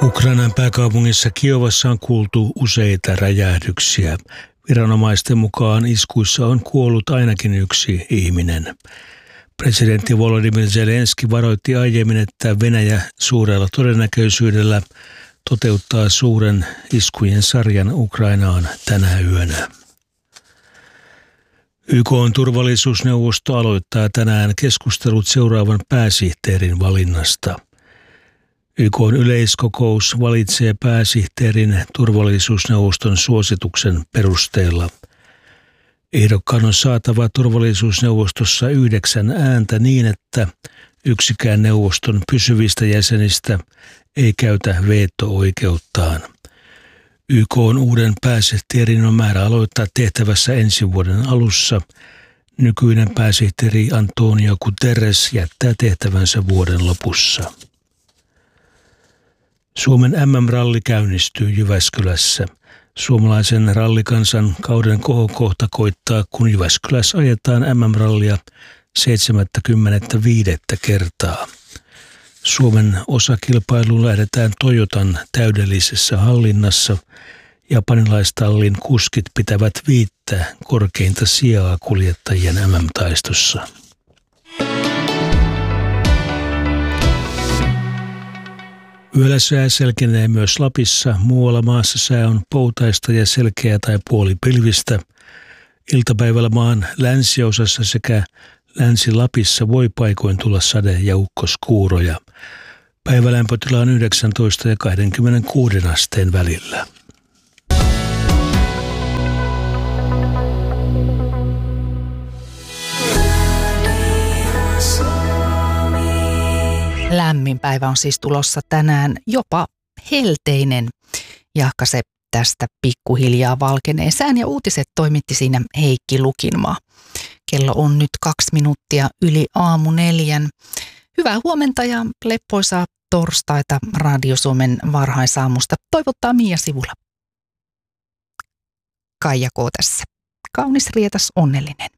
Ukrainan pääkaupungissa Kiovassa on kuultu useita räjähdyksiä. Viranomaisten mukaan iskuissa on kuollut ainakin yksi ihminen. Presidentti Volodymyr Zelenskyi varoitti aiemmin, että Venäjä suurella todennäköisyydellä toteuttaa suuren iskujen sarjan Ukrainaan tänä yönä. YK:n turvallisuusneuvosto aloittaa tänään keskustelut seuraavan pääsihteerin valinnasta. YK:n yleiskokous valitsee pääsihteerin turvallisuusneuvoston suosituksen perusteella. Ehdokkaan on saatava turvallisuusneuvostossa 9 ääntä niin, että yksikään neuvoston pysyvistä jäsenistä ei käytä veto-oikeuttaan. YK:n uuden pääsihteerin on määrä aloittaa tehtävässä ensi vuoden alussa. Nykyinen pääsihteeri Antonio Guterres jättää tehtävänsä vuoden lopussa. Suomen MM-ralli käynnistyy Jyväskylässä. Suomalaisen rallikansan kauden kohokohta koittaa, kun Jyväskylässä ajetaan MM-rallia 75. kertaa. Suomen osakilpailuun lähdetään Toyotan täydellisessä hallinnassa. Japanilaistallin kuskit pitävät 5 korkeinta sijaa kuljettajien MM-taistossa. Yöllä sää selkenee myös Lapissa. Muualla maassa sää on poutaista ja selkeä tai puolipilvistä. Iltapäivällä maan länsiosassa sekä Länsi-Lapissa voi paikoin tulla sade- ja ukkoskuuroja. Päivälämpötila on 19 ja 26 asteen välillä. Lämmin päivä on siis tulossa tänään, jopa helteinen. Jahka se tästä pikkuhiljaa valkenee. Sään ja uutiset toimitti siinä Heikki Lukinmaa. Kello on nyt 2 minuuttia yli 4:00. Hyvää huomenta ja leppoisaa torstaita Radio Suomen varhaisaamusta. Toivottaa Mia Sivula. Kaija K. tässä. Kaunis, rietas, onnellinen.